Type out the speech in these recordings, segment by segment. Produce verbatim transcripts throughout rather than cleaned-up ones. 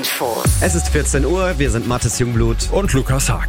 Infos. Es ist vierzehn Uhr, wir sind Mathis Jungblut und Lukas Haag.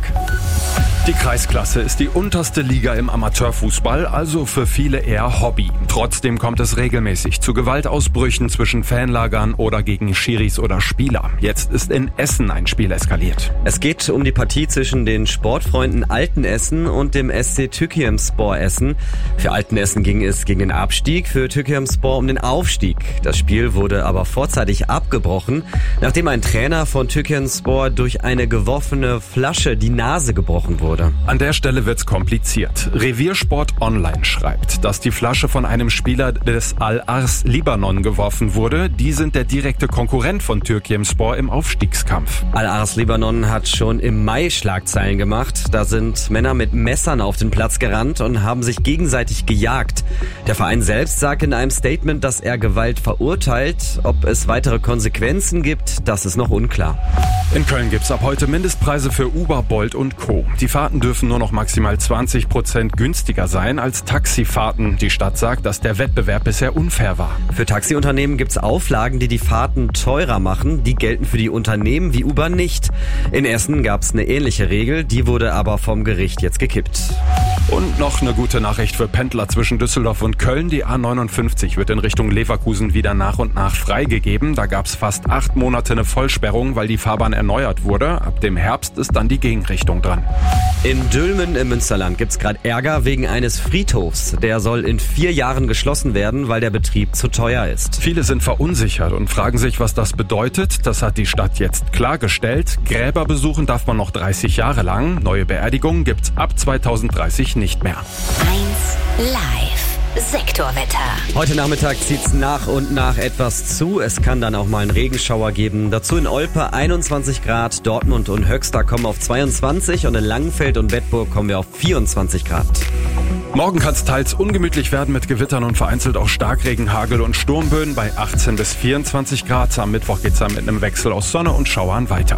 Die Kreisklasse ist die unterste Liga im Amateurfußball, also für viele eher Hobby. Trotzdem kommt es regelmäßig zu Gewaltausbrüchen zwischen Fanlagern oder gegen Schiris oder Spieler. Jetzt ist in Essen ein Spiel eskaliert. Es geht um die Partie zwischen den Sportfreunden Altenessen und dem S C Türkiyemspor Essen. Für Altenessen ging es gegen den Abstieg, für Türkiyemspor um den Aufstieg. Das Spiel wurde aber vorzeitig abgebrochen, nachdem ein Trainer von Türkiyemspor durch eine geworfene Flasche die Nase gebrochen wurde. An der Stelle wird's kompliziert. Reviersport Online schreibt, dass die Flasche von einem Spieler des Al-Ars Libanon geworfen wurde. Die sind der direkte Konkurrent von Türkiyemspor im Aufstiegskampf. Al-Ars Libanon hat schon im Mai Schlagzeilen gemacht. Da sind Männer mit Messern auf den Platz gerannt und haben sich gegenseitig gejagt. Der Verein selbst sagt in einem Statement, dass er Gewalt verurteilt. Ob es weitere Konsequenzen gibt, das ist noch unklar. In Köln gibt's ab heute Mindestpreise für Uber, Bolt und Co. Die Fahrten dürfen nur noch maximal zwanzig Prozent günstiger sein als Taxifahrten. Die Stadt sagt, dass der Wettbewerb bisher unfair war. Für Taxiunternehmen gibt's Auflagen, die die Fahrten teurer machen. Die gelten für die Unternehmen wie Uber nicht. In Essen gab's eine ähnliche Regel, die wurde aber vom Gericht jetzt gekippt. Und noch eine gute Nachricht für Pendler zwischen Düsseldorf und Köln. Die A neunundfünfzig wird in Richtung Leverkusen wieder nach und nach freigegeben. Da gab's fast acht Monate eine Vollsperrung, weil die Fahrbahn erneuert wurde. Ab dem Herbst ist dann die Gegenrichtung dran. In Dülmen im Münsterland gibt's gerade Ärger wegen eines Friedhofs. Der soll in vier Jahren geschlossen werden, weil der Betrieb zu teuer ist. Viele sind verunsichert und fragen sich, was das bedeutet. Das hat die Stadt jetzt klargestellt. Gräber besuchen darf man noch dreißig Jahre lang. Neue Beerdigungen gibt's ab zweitausenddreißig nicht mehr. eins Live. Sektorwetter. Heute Nachmittag zieht's nach und nach etwas zu. Es kann dann auch mal einen Regenschauer geben. Dazu in Olpe einundzwanzig Grad, Dortmund und Höxter kommen auf zweiundzwanzig und in Langenfeld und Bedburg kommen wir auf vierundzwanzig Grad. Morgen kann es teils ungemütlich werden mit Gewittern und vereinzelt auch Starkregen, Hagel und Sturmböen bei achtzehn bis vierundzwanzig Grad. Am Mittwoch geht's dann mit einem Wechsel aus Sonne und Schauern weiter.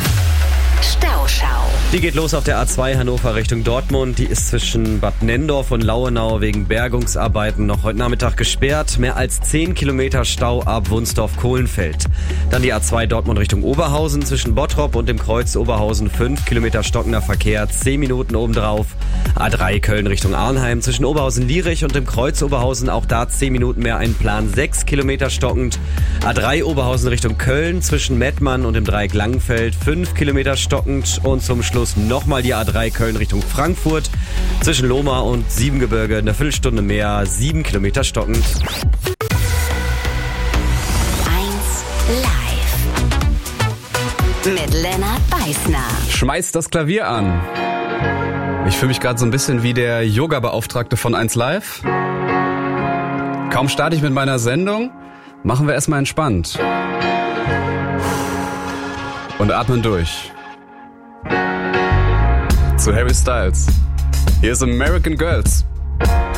Stauschau. Die geht los auf der A zwei Hannover Richtung Dortmund. Die ist zwischen Bad Nendorf und Lauenau wegen Bergungsarbeiten noch heute Nachmittag gesperrt. Mehr als zehn Kilometer Stau ab Wunsdorf-Kohlenfeld. Dann die A zwei Dortmund Richtung Oberhausen zwischen Bottrop und dem Kreuz Oberhausen. fünf Kilometer stockender Verkehr, zehn Minuten obendrauf. A drei Köln Richtung Arnheim zwischen Oberhausen-Lierich und dem Kreuz Oberhausen. Auch da zehn Minuten mehr Einplan, sechs Kilometer stockend. A drei Oberhausen Richtung Köln zwischen Mettmann und dem Dreieck Langenfeld. fünf Kilometer stockend. Und zum Schluss nochmal die A drei Köln Richtung Frankfurt. Zwischen Lohmar und Siebengebirge eine Viertelstunde mehr, sieben Kilometer stockend. eins Live. Mit Lennart Beißner. Schmeißt das Klavier an. Ich fühle mich gerade so ein bisschen wie der Yoga-Beauftragte von eins Live. Kaum starte ich mit meiner Sendung, machen wir erstmal entspannt. Und atmen durch. Zu Harry Styles. Hier ist American Girls.